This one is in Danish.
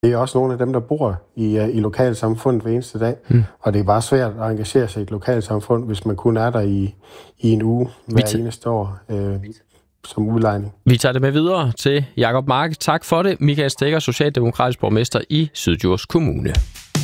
Det er også nogle af dem, der bor i lokalsamfundet hver eneste dag. Og det er bare svært at engagere sig i et lokalsamfund, hvis man kun er der i en uge hver eneste år som udlejning. Vi tager det med videre til Jacob Mark. Tak for det. Michael Steger, socialdemokratisk borgmester i Syddjurs Kommune.